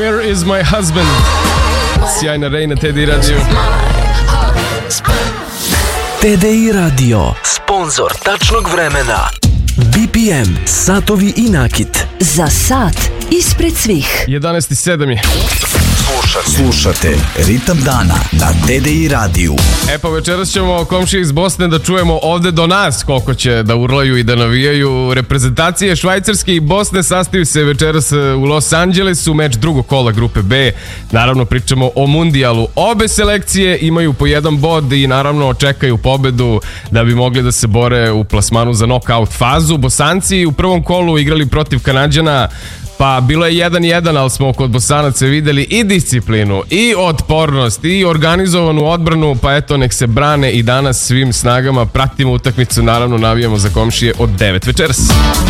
Where is my husband? Sjajna Rej na TDI Radio. TDI Radio, sponzor tačnog vremena. BPM, satovi i nakit. Za sat ispred svih. 11:07 je. Slušate Ritam dana na TDI radiju. Pa večeras ćemo komšije iz Bosne da čujemo ovde do nas koliko će da urlaju i da navijaju. Reprezentacije Švajcarske i Bosne sastaju se večeras u Los Angelesu, meč drugog kola grupe B. Naravno pričamo o mundijalu. Obe selekcije imaju po jedan bod i naravno čekaju pobedu da bi mogli da se bore u plasmanu za knockout fazu. Bosanci u prvom kolu igrali protiv Kanađana, pa bilo je 1-1, ali smo kod Bosanaca videli i disciplinu, i otpornost, i organizovanu odbranu, pa eto, nek se brane i danas svim snagama. Pratimo utakmicu, naravno navijamo za komšije od 9 večeras.